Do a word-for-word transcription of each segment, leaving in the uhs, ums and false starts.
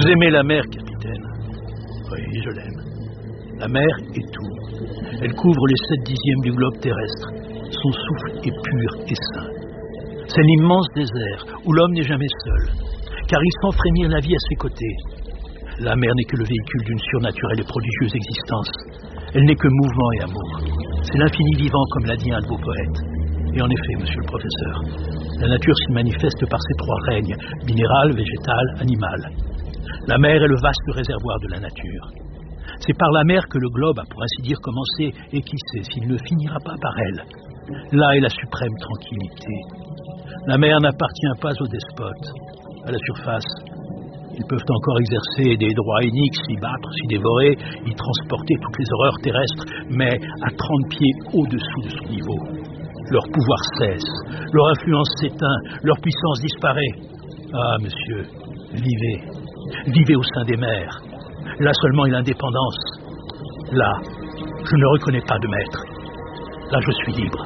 Vous aimez la mer, capitaine? Oui, je l'aime. La mer est tout. Elle couvre les sept dixièmes du globe terrestre. Son souffle est pur et sain. C'est l'immense désert où l'homme n'est jamais seul, car il sent frémir la vie à ses côtés. La mer n'est que le véhicule d'une surnaturelle et prodigieuse existence. Elle n'est que mouvement et amour. C'est l'infini vivant, comme l'a dit un de vos poètes. Et en effet, monsieur le professeur, la nature s'y manifeste par ses trois règnes, minéral, végétal, animal. La mer est le vaste réservoir de la nature. C'est par la mer que le globe a pour ainsi dire commencé, et qui sait s'il ne finira pas par elle. Là est la suprême tranquillité. La mer n'appartient pas aux despotes. À la surface, ils peuvent encore exercer des droits iniques, s'y battre, s'y dévorer, y transporter toutes les horreurs terrestres, mais à trente pieds au-dessous de son niveau. Leur pouvoir cesse, leur influence s'éteint, leur puissance disparaît. Ah, monsieur, vivez, vivez au sein des mers. Là seulement est l'indépendance. Là, je ne reconnais pas de maître. Là, je suis libre.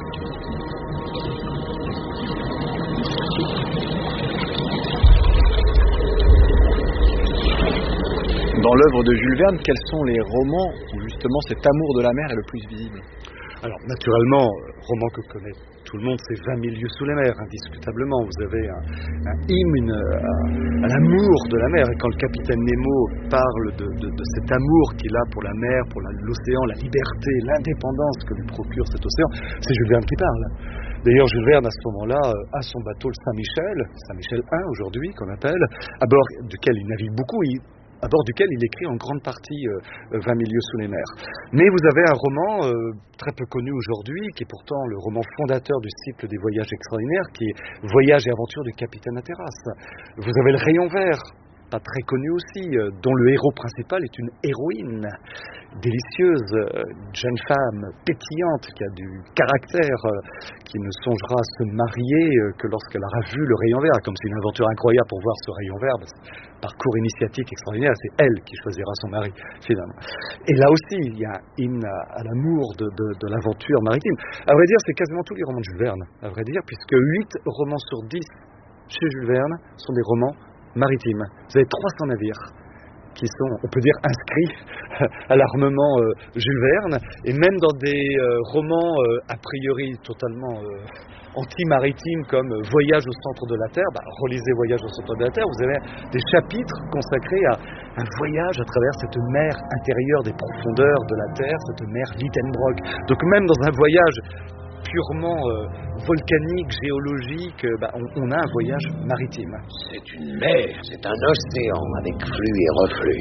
Dans l'œuvre de Jules Verne, quels sont les romans où justement cet amour de la mer est le plus visible? Alors naturellement, le roman que connaît tout le monde, c'est vingt mille lieues sous la mer, indiscutablement. Vous avez un, un hymne à, à l'amour de la mer. Et quand le capitaine Nemo parle de, de, de cet amour qu'il a pour la mer, pour la, l'océan, la liberté, l'indépendance que lui procure cet océan, c'est Jules Verne qui parle. D'ailleurs, Jules Verne, à ce moment-là, a son bateau le Saint-Michel, Saint-Michel un aujourd'hui, qu'on appelle, à bord duquel il navigue beaucoup, il, à bord duquel il écrit en grande partie euh, vingt mille lieues sous les mers. Mais vous avez un roman euh, très peu connu aujourd'hui, qui est pourtant le roman fondateur du cycle des voyages extraordinaires, qui est Voyage et aventure du capitaine Hatteras. Vous avez le Rayon vert, pas très connu aussi, euh, dont le héros principal est une héroïne délicieuse, euh, une jeune femme pétillante, qui a du caractère, euh, qui ne songera à se marier euh, que lorsqu'elle aura vu le Rayon vert, comme c'est une aventure incroyable pour voir ce Rayon vert. Parcours initiatique extraordinaire, c'est elle qui choisira son mari, finalement. Et là aussi, il y a un hymne à, à l'amour de, de, de l'aventure maritime. À vrai dire, c'est quasiment tous les romans de Jules Verne, à vrai dire, puisque huit romans sur dix chez Jules Verne sont des romans maritimes. Vous avez trois cents navires qui sont, on peut dire, inscrits à l'armement euh, Jules Verne, et même dans des euh, romans euh, a priori totalement euh, anti-maritimes comme Voyage au centre de la Terre, bah, relisez Voyage au centre de la Terre, vous avez des chapitres consacrés à un voyage à travers cette mer intérieure des profondeurs de la Terre, cette mer Lidenbrock. Donc même dans un voyage purement euh, volcanique, géologique, euh, bah, on, on a un voyage maritime. C'est une mer, c'est un océan avec flux et reflux.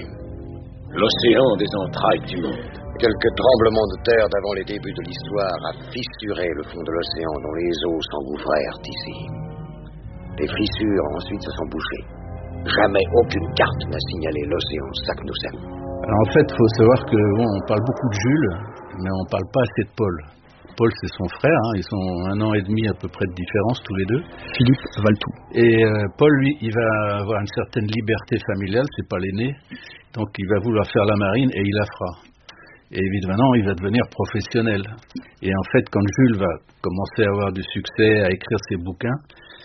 L'océan des entrailles du monde. Quelques tremblements de terre d'avant les débuts de l'histoire a fissuré le fond de l'océan dont les eaux s'engouffrèrent ici. Les fissures ensuite se sont bouchées. Jamais aucune carte n'a signalé l'océan Saknussemm. Alors en fait, il faut savoir que bon, on parle beaucoup de Jules, mais on ne parle pas assez de Paul. Paul, c'est son frère, hein, ils sont un an et demi à peu près de différence tous les deux. Philippe Valtou. Et euh, Paul, lui, il va avoir une certaine liberté familiale, c'est pas l'aîné, donc il va vouloir faire la marine et il la fera. Et évidemment, il va devenir professionnel. Et en fait, quand Jules va commencer à avoir du succès, à écrire ses bouquins,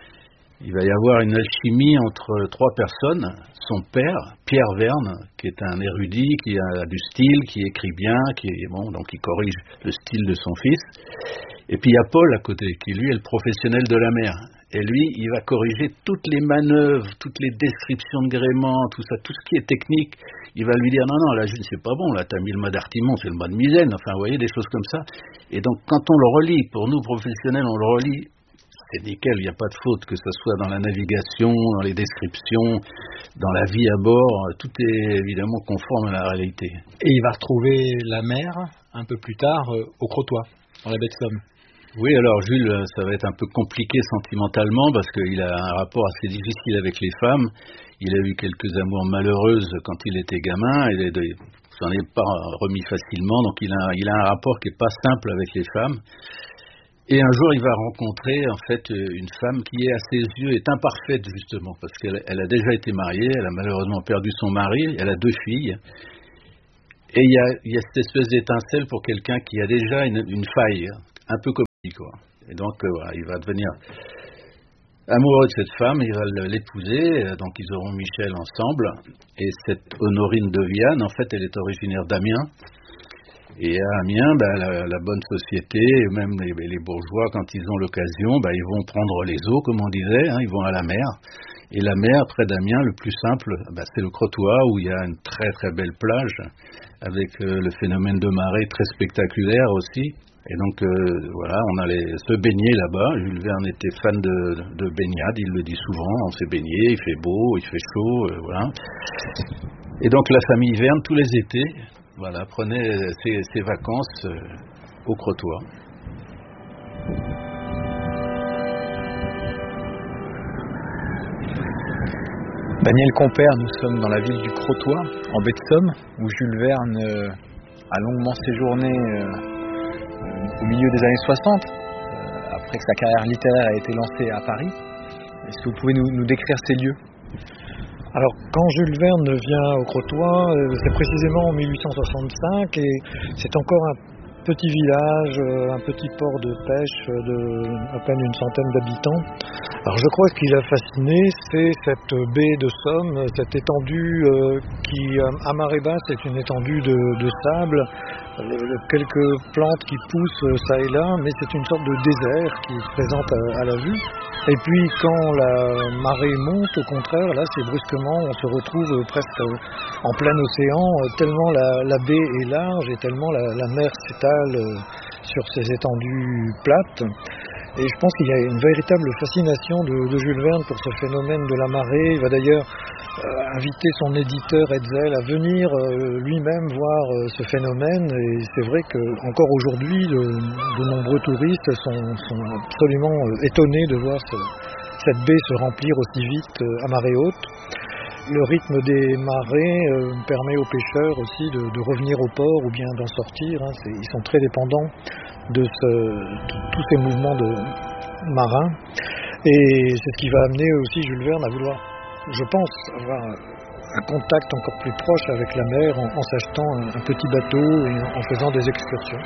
il va y avoir une alchimie entre trois personnes. Son père, Pierre Verne, qui est un érudit, qui a du style, qui écrit bien, qui est bon, donc il corrige le style de son fils. Et puis il y a Paul à côté, qui lui est le professionnel de la mer. Et lui, il va corriger toutes les manœuvres, toutes les descriptions de gréement, tout ça, tout ce qui est technique. Il va lui dire non, non, là, Jules, c'est pas bon, là, t'as mis le mode Artimon, c'est le mode Misaine, enfin, vous voyez, des choses comme ça. Et donc, quand on le relit, pour nous professionnels, on le relit, c'est nickel, il n'y a pas de faute, que ce soit dans la navigation, dans les descriptions, dans la vie à bord, tout est évidemment conforme à la réalité. Et il va retrouver la mer, un peu plus tard, euh, au Crotoy, dans la baie de Somme. Oui, alors Jules, ça va être un peu compliqué sentimentalement, parce qu'il a un rapport assez difficile avec les femmes. Il a eu quelques amours malheureuses quand il était gamin, et il s'en est pas remis facilement, donc il a, il a un rapport qui n'est pas simple avec les femmes. Et un jour, il va rencontrer en fait une femme qui, à ses yeux, est imparfaite justement, parce qu'elle elle a déjà été mariée, elle a malheureusement perdu son mari, elle a deux filles. Et il y a, il y a cette espèce d'étincelle pour quelqu'un qui a déjà une, une faille, un peu comme lui, quoi. Et donc, euh, voilà, il va devenir Amoureux de cette femme, il va l'épouser, donc ils auront Michel ensemble. Et cette Honorine de Viane, en fait, elle est originaire d'Amiens. Et à Amiens, bah, la, la bonne société, même les, les bourgeois, quand ils ont l'occasion, bah, ils vont prendre les eaux, comme on disait, hein, ils vont à la mer. Et la mer, près d'Amiens, le plus simple, bah, c'est le Crotoy, où il y a une très très belle plage, avec euh, le phénomène de marée très spectaculaire aussi. Et donc, euh, voilà, on allait se baigner là-bas. Jules Verne était fan de, de baignade, il le dit souvent, on s'est baigné, il fait beau, il fait chaud, euh, voilà. Et donc, la famille Verne, tous les étés, voilà, prenait ses, ses vacances euh, au Crotoy. Daniel Compère, nous sommes dans la ville du Crotoy, en baie de Somme, où Jules Verne euh, a longuement séjourné euh, euh, au milieu des années soixante, euh, après que sa carrière littéraire a été lancée à Paris. Est-ce que vous pouvez nous, nous décrire ces lieux ? Alors, quand Jules Verne vient au Crotoy, euh, c'est précisément en mille huit cent soixante-cinq et c'est encore un petit village, euh, un petit port de pêche de à peine une centaine d'habitants. Alors, je crois que ce qui l'a fasciné, c'est cette baie de Somme, cette étendue euh, qui, à marée basse, est une étendue de, de sable, euh, quelques plantes qui poussent euh, ça et là, mais c'est une sorte de désert qui se présente à, à la vue. Et puis quand la marée monte, au contraire, là c'est brusquement, on se retrouve presque en plein océan, tellement la, la baie est large et tellement la, la mer s'étale sur ces étendues plates. Et je pense qu'il y a une véritable fascination de, de Jules Verne pour ce phénomène de la marée. Il va d'ailleurs euh, inviter son éditeur Hetzel à venir euh, lui-même voir euh, ce phénomène. Et c'est vrai qu'encore aujourd'hui, de, de nombreux touristes sont, sont absolument euh, étonnés de voir ce, cette baie se remplir aussi vite euh, à marée haute. Le rythme des marées euh, permet aux pêcheurs aussi de, de revenir au port ou bien d'en sortir. Hein. C'est, ils sont très dépendants de, ce, de tous ces mouvements de marins. Et c'est ce qui va amener aussi Jules Verne à vouloir, je pense, avoir un contact encore plus proche avec la mer en, en s'achetant un, un petit bateau et en, en faisant des excursions.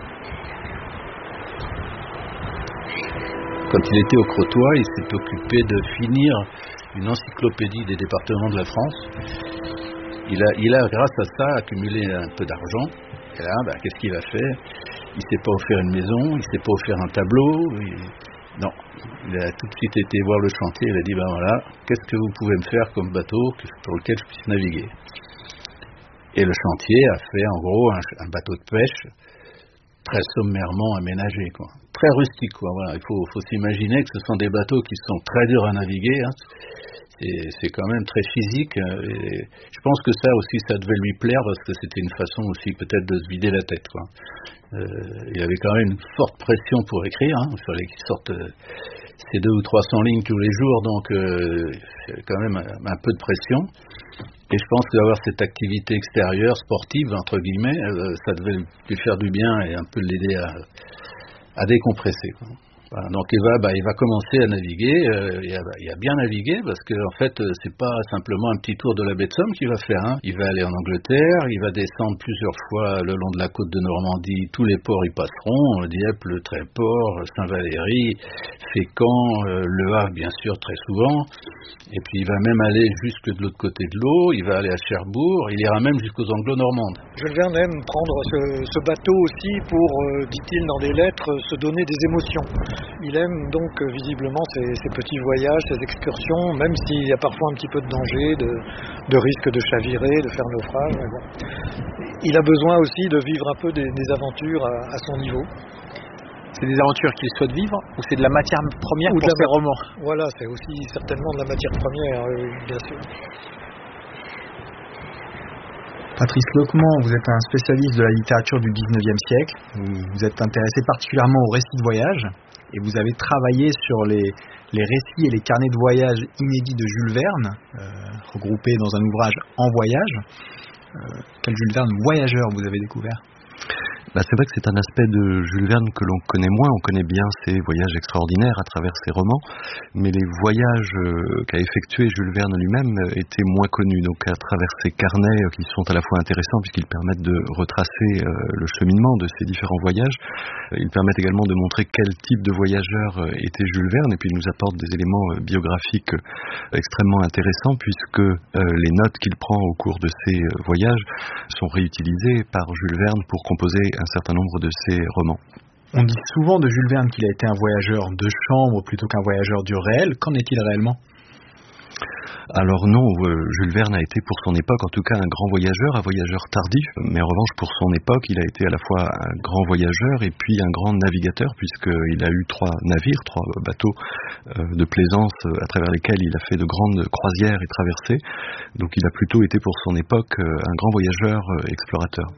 Quand il était au Crotoy, il s'est occupé de finir une encyclopédie des départements de la France. Il a, il a grâce à ça, accumulé un peu d'argent. Et là, bah, qu'est-ce qu'il a fait ? Il ne s'est pas offert une maison, il ne s'est pas offert un tableau. Il... Non, il a tout de suite été voir le chantier. Il a dit, ben voilà, qu'est-ce que vous pouvez me faire comme bateau pour lequel je puisse naviguer ? Et le chantier a fait en gros un, un bateau de pêche très sommairement aménagé, quoi. Très rustique, quoi. Voilà. Il faut, faut s'imaginer que ce sont des bateaux qui sont très durs à naviguer. Hein. Et c'est quand même très physique. Et je pense que ça aussi, ça devait lui plaire parce que c'était une façon aussi peut-être de se vider la tête, quoi. Euh, il avait quand même une forte pression pour écrire. Hein. Il fallait qu'il sorte euh, ces deux ou trois cents lignes tous les jours, donc euh, il y avait quand même un, un peu de pression. Et je pense qu'avoir cette activité extérieure, sportive, entre guillemets, euh, ça devait lui faire du bien et un peu l'aider à, à décompresser, quoi. Voilà, donc il va, bah, il va commencer à naviguer. Euh, il, a, il a bien navigué parce que en fait, c'est pas simplement un petit tour de la baie de Somme qu'il va faire. Hein. Il va aller en Angleterre, il va descendre plusieurs fois le long de la côte de Normandie. Tous les ports y passeront, Dieppe, le Tréport, Saint-Valery, Fécamp, euh, Le Havre, bien sûr, très souvent. Et puis il va même aller jusque de l'autre côté de l'eau. Il va aller à Cherbourg. Il ira même jusqu'aux Anglo-Normandes. Jules Verne aime prendre ce, ce bateau aussi pour, euh, dit-il dans des lettres, se donner des émotions. Il aime donc euh, visiblement ces, ces petits voyages, ces excursions, même s'il y a parfois un petit peu de danger, de, de risque de chavirer, de faire naufrage. Mais bon. Il a besoin aussi de vivre un peu des, des aventures à, à son niveau. C'est des aventures qu'il souhaite vivre ou c'est de la matière première ou pour ses romans ? Voilà, c'est aussi certainement de la matière première, euh, bien sûr. Patrice Lecomte, vous êtes un spécialiste de la littérature du dix-neuvième siècle. Vous êtes intéressé particulièrement aux récits de voyage et vous avez travaillé sur les, les récits et les carnets de voyage inédits de Jules Verne, euh, regroupés dans un ouvrage En voyage. Euh, quel Jules Verne voyageur vous avez découvert ? Bah, c'est vrai que c'est un aspect de Jules Verne que l'on connaît moins. On connaît bien ses voyages extraordinaires à travers ses romans, mais les voyages euh, qu'a effectués Jules Verne lui-même euh, étaient moins connus. Donc à travers ses carnets euh, qui sont à la fois intéressants puisqu'ils permettent de retracer euh, le cheminement de ces différents voyages, euh, ils permettent également de montrer quel type de voyageur euh, était Jules Verne, et puis ils nous apportent des éléments euh, biographiques euh, extrêmement intéressants puisque euh, les notes qu'il prend au cours de ces euh, voyages sont réutilisées par Jules Verne pour composer un certain nombre de ses romans. On dit souvent de Jules Verne qu'il a été un voyageur de chambre plutôt qu'un voyageur du réel. Qu'en est-il réellement ? Alors non, euh, Jules Verne a été pour son époque en tout cas un grand voyageur, un voyageur tardif, mais en revanche pour son époque il a été à la fois un grand voyageur et puis un grand navigateur puisqu'il a eu trois navires, trois bateaux euh, de plaisance à travers lesquels il a fait de grandes croisières et traversées, donc il a plutôt été pour son époque un grand voyageur euh, explorateur.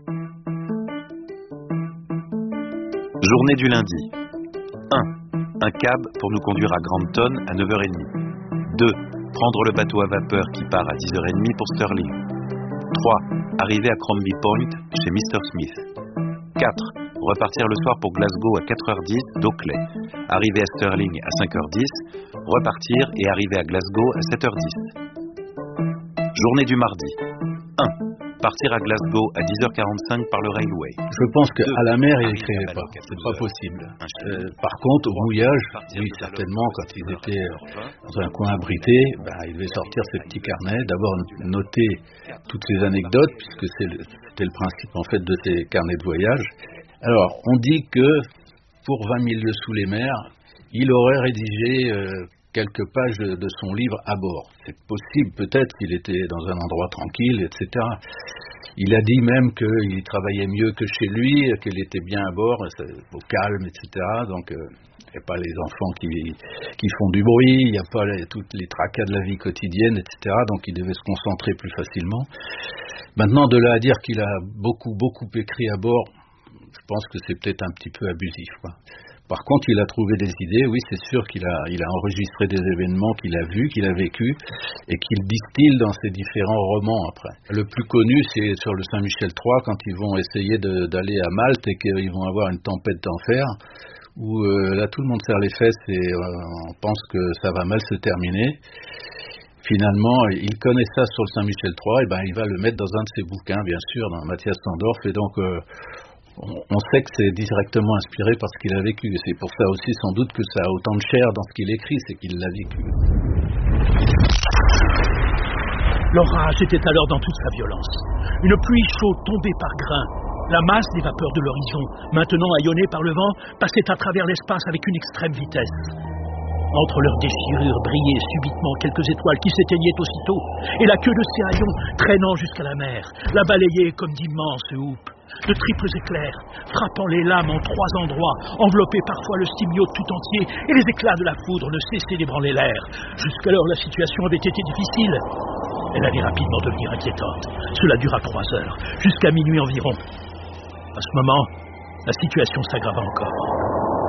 Journée du lundi. un. Un cab pour nous conduire à Granton à neuf heures trente. deux. Prendre le bateau à vapeur qui part à dix heures trente pour Stirling. trois. Arriver à Crombie Point chez mister Smith. quatre. Repartir le soir pour Glasgow à quatre heures dix d'Oakley. Arriver à Stirling à cinq heures dix. Repartir et arriver à Glasgow à sept heures dix. Journée du mardi. un. Partir à Glasgow à dix heures quarante-cinq par le railway. Je pense qu'à la mer, il n'écrivait pas. C'est pas possible. Euh, par contre, au mouillage, oui, certainement, quand ils étaient dans un coin abrité, ben, il devait sortir ses petits carnets, d'abord noter toutes ces anecdotes, puisque c'est le, c'était le principe, en fait, de ces carnets de voyage. Alors, on dit que, pour vingt mille lieues sous les mers, il aurait rédigé euh, quelques pages de, de son livre à bord. C'est possible, peut-être, qu'il était dans un endroit tranquille, et cetera. Il a dit même qu'il travaillait mieux que chez lui, qu'il était bien à bord, au calme, et cetera. Donc, euh, il n'y a pas les enfants qui, qui font du bruit, il n'y a pas les, toutes les tracas de la vie quotidienne, et cetera. Donc, il devait se concentrer plus facilement. Maintenant, de là à dire qu'il a beaucoup, beaucoup écrit à bord, je pense que c'est peut-être un petit peu abusif, quoi. Par contre, il a trouvé des idées, oui, c'est sûr qu'il a, il a enregistré des événements qu'il a vus, qu'il a vécus, et qu'il distille dans ses différents romans après. Le plus connu, c'est sur le Saint-Michel trois, quand ils vont essayer de, d'aller à Malte et qu'ils vont avoir une tempête d'enfer, où euh, là, tout le monde serre les fesses et euh, on pense que ça va mal se terminer. Finalement, il connaît ça sur le Saint-Michel trois, et ben il va le mettre dans un de ses bouquins, bien sûr, dans Mathias Sandorf, et donc... Euh, on sait que c'est directement inspiré par ce qu'il a vécu. C'est pour ça aussi sans doute que ça a autant de chair dans ce qu'il écrit, c'est qu'il l'a vécu. L'orage était alors dans toute sa violence. Une pluie chaude tombait par grains. La masse des vapeurs de l'horizon, maintenant haillonnée par le vent, passait à travers l'espace avec une extrême vitesse. Entre leurs déchirures brillaient subitement quelques étoiles qui s'éteignaient aussitôt, et la queue de ces haillons, traînant jusqu'à la mer, la balayait comme d'immenses houppes. De triples éclairs, frappant les lames en trois endroits, enveloppaient parfois le stymiote tout entier, et les éclats de la foudre ne cessaient d'ébranler l'air. Jusqu'alors, la situation avait été difficile. Elle allait rapidement devenir inquiétante. Cela dura trois heures, jusqu'à minuit environ. À ce moment, la situation s'aggrava encore.